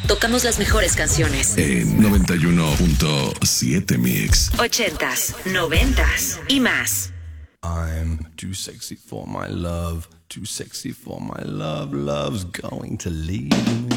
Tocamos las mejores canciones. En 91.7 Mix. 80s, 90s y más. I'm too sexy for my love, too sexy for my love, love's going to leave me.